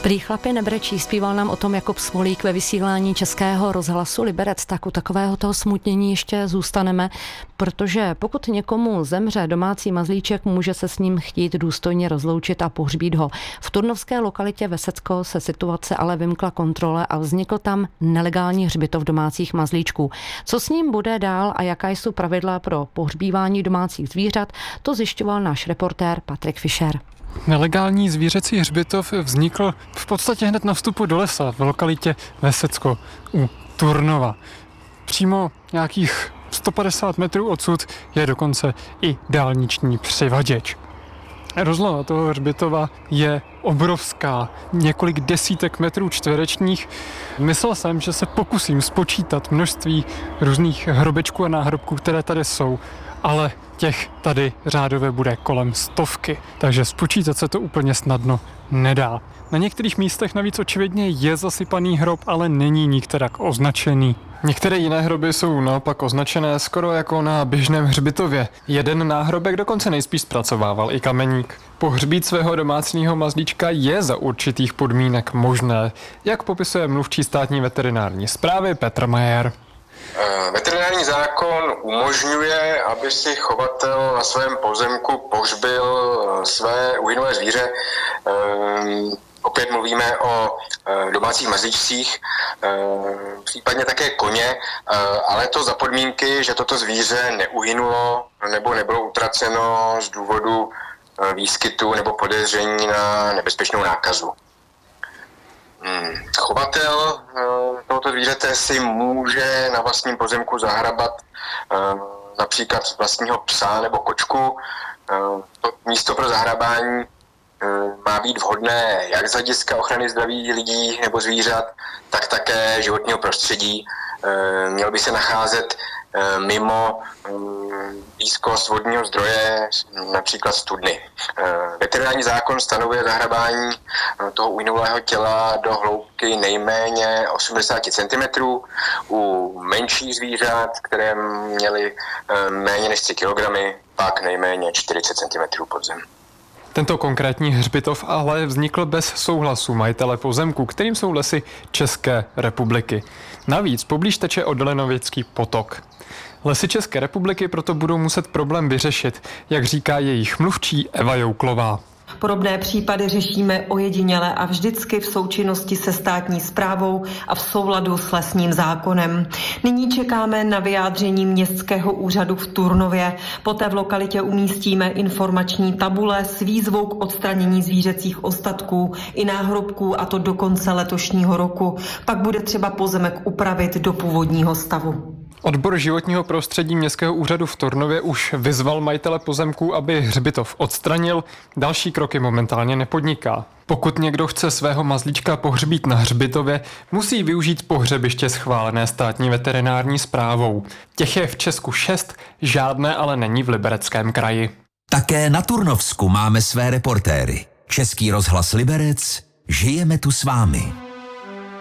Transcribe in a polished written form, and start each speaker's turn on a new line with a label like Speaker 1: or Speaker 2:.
Speaker 1: Prý chlapi nebrečí, zpíval nám o tom Jakub Smolík ve vysílání Českého rozhlasu Liberec. Tak u takového toho smutnění ještě zůstaneme, protože pokud někomu zemře domácí mazlíček, může se s ním chtít důstojně rozloučit a pohřbít ho. V turnovské lokalitě Vesecko se situace ale vymkla kontrole a vznikl tam nelegální hřbitov domácích mazlíčků. Co s ním bude dál a jaká jsou pravidla pro pohřbívání domácích zvířat, to zjišťoval náš reportér Patrik Fischer.
Speaker 2: Nelegální zvířecí hřbitov vznikl v podstatě hned na vstupu do lesa v lokalitě Vesecko u Turnova. Přímo nějakých 150 metrů odsud je dokonce i dálniční přivaděč. Rozloha toho hřbitova je obrovská, několik desítek metrů čtverečních. Myslel jsem, že se pokusím spočítat množství různých hrobečků a náhrobků, které tady jsou, ale těch tady řádově bude kolem 100, takže spočítat se to úplně snadno nedá. Na některých místech navíc očividně je zasypaný hrob, ale není nikterak označený. Některé jiné hroby jsou naopak označené skoro jako na běžném hřbitově. Jeden náhrobek dokonce nejspíš zpracovával i kameník. Pohřbít svého domácího mazlíčka je za určitých podmínek možné, jak popisuje mluvčí státní veterinární správy Petr Majer.
Speaker 3: Veterinární zákon umožňuje, aby si chovatel na svém pozemku pohřbil své uhynulé zvíře. Opět mluvíme o domácích mazlíčcích, případně také koně, ale to za podmínky, že toto zvíře neuhynulo nebo nebylo utraceno z důvodu výskytu nebo podezření na nebezpečnou nákazu. Chovatel tohoto zvířete si může na vlastním pozemku zahrabat například vlastního psa nebo kočku. To místo pro zahrabání má být vhodné jak z hlediska ochrany zdraví lidí nebo zvířat, tak také životního prostředí. Měl by se nacházet mimo blízkost vodního zdroje, například studny. Veterinární zákon stanovuje zahrabání toho uhynulého těla do hloubky nejméně 80 cm. U menších zvířat, které měly méně než 3 kg, pak nejméně 40 cm pod zem.
Speaker 2: Tento konkrétní hřbitov ale vznikl bez souhlasu majitele pozemku, kterým jsou Lesy České republiky. Navíc poblíž teče Odlenovický potok. Lesy České republiky proto budou muset problém vyřešit, jak říká jejich mluvčí Eva Jouklová.
Speaker 4: Podobné případy řešíme ojediněle a vždycky v součinnosti se státní správou a v souladu s lesním zákonem. Nyní čekáme na vyjádření městského úřadu v Turnově. Poté v lokalitě umístíme informační tabule s výzvou k odstranění zvířecích ostatků i náhrobků, a to do konce letošního roku. Pak bude třeba pozemek upravit do původního stavu.
Speaker 2: Odbor životního prostředí městského úřadu v Turnově už vyzval majitele pozemků, aby hřbitov odstranil. Další kroky momentálně nepodniká. Pokud někdo chce svého mazlíčka pohřbít na hřbitově, musí využít pohřebiště schválené státní veterinární správou. Těch je v Česku 6, žádné ale není v Libereckém kraji.
Speaker 5: Také na Turnovsku máme své reportéry. Český rozhlas Liberec, žijeme tu s vámi.